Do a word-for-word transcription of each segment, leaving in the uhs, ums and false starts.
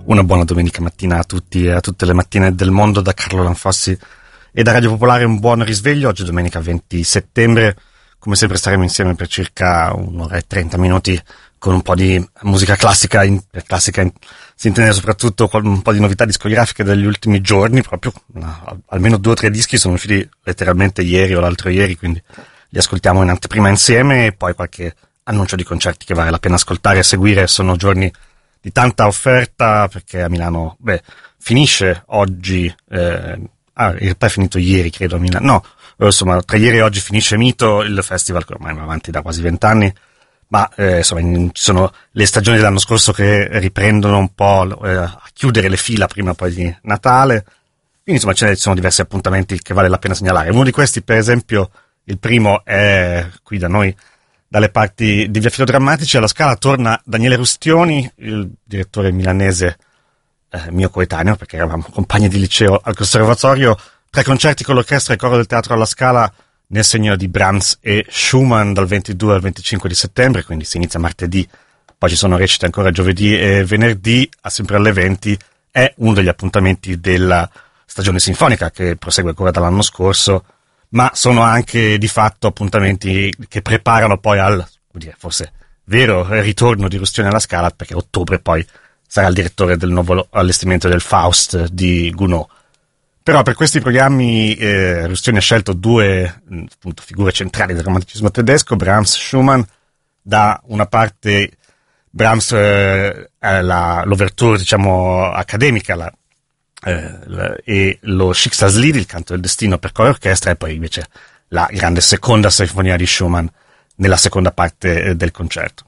Una buona domenica mattina a tutti e a tutte le mattine del mondo da Carlo Lanfossi e da Radio Popolare. Un buon risveglio. Oggi è domenica venti settembre. Come sempre staremo insieme per circa un'ora e trenta minuti con un po' di musica classica. In, per classica in, si intende soprattutto con un po' di novità discografiche degli ultimi giorni. Proprio no, almeno due o tre dischi sono usciti letteralmente ieri o l'altro ieri, quindi li ascoltiamo in anteprima insieme, e poi qualche annuncio di concerti che vale la pena ascoltare e seguire. Sono giorni di tanta offerta, perché a Milano, beh, finisce oggi, eh, ah, in realtà è finito ieri, credo, a Milano, no, insomma, tra ieri e oggi finisce Mito, il festival che ormai va avanti da quasi vent'anni, ma, eh, insomma, in, ci sono le stagioni dell'anno scorso che riprendono un po' eh, a chiudere le fila prima poi di Natale, quindi, insomma, ci sono diversi appuntamenti che vale la pena segnalare. Uno di questi, per esempio, il primo è qui da noi, dalle parti di Via Filodrammatici. Alla Scala torna Daniele Rustioni, il direttore milanese, eh, mio coetaneo, perché eravamo compagni di liceo al Conservatorio. Tre concerti con l'orchestra e il coro del Teatro alla Scala nel segno di Brahms e Schumann dal ventidue al venticinque di settembre, quindi si inizia martedì, poi ci sono recite ancora giovedì e venerdì, a sempre alle venti. È uno degli appuntamenti della stagione sinfonica che prosegue ancora dall'anno scorso, ma sono anche di fatto appuntamenti che preparano poi al, dire, forse vero ritorno di Rustioni alla Scala, perché a ottobre poi sarà il direttore del nuovo allestimento del Faust di Gounod. Però per questi programmi eh, Rustioni ha scelto due appunto, figure centrali del romanticismo tedesco, Brahms e Schumann. Da una parte Brahms eh, la, l'ouverture, diciamo, accademica, la Eh, e lo Schicksalslied, il canto del destino per coro e orchestra, e poi invece la grande seconda sinfonia di Schumann nella seconda parte eh, del concerto.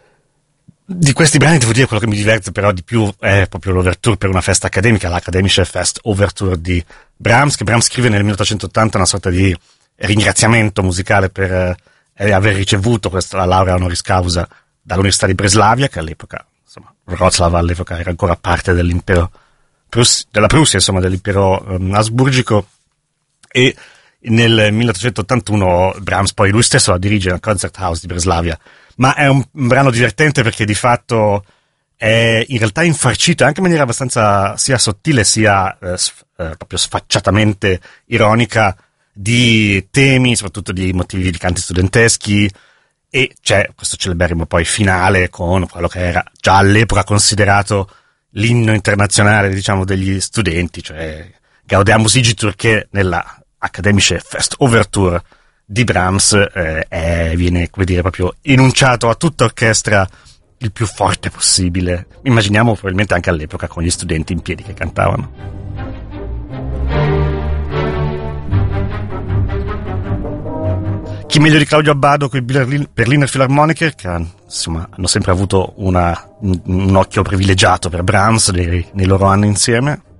Di questi brani devo dire, quello che mi diverte però di più è proprio l'ouverture per una festa accademica, l'Akademische Fest Overture di Brahms, che Brahms scrive nel milleottocentottanta, una sorta di ringraziamento musicale per eh, aver ricevuto questa la laurea honoris causa dall'Università di Breslavia, che all'epoca, insomma, Wroclaw all'epoca era ancora parte dell'impero della Prussia, insomma, dell'impero um, asburgico, e nel milleottocentottantuno Brahms poi lui stesso la dirige al Concerthaus di Breslavia. Ma è un, un brano divertente perché di fatto è in realtà infarcito anche in maniera abbastanza sia sottile sia eh, sf- eh, proprio sfacciatamente ironica di temi, soprattutto di motivi di canti studenteschi, e c'è questo celeberrimo poi finale con quello che era già all'epoca considerato l'inno internazionale, diciamo, degli studenti, cioè Gaudeamus igitur, che nella Akademische Fest Overture di Brahms eh, è, viene, come dire, proprio enunciato a tutta orchestra il più forte possibile. Immaginiamo probabilmente anche all'epoca con gli studenti in piedi che cantavano. Chi meglio di Claudio Abbado con i Berliner Philharmoniker, che insomma hanno sempre avuto una, un, un occhio privilegiato per Brahms nei, nei loro anni insieme.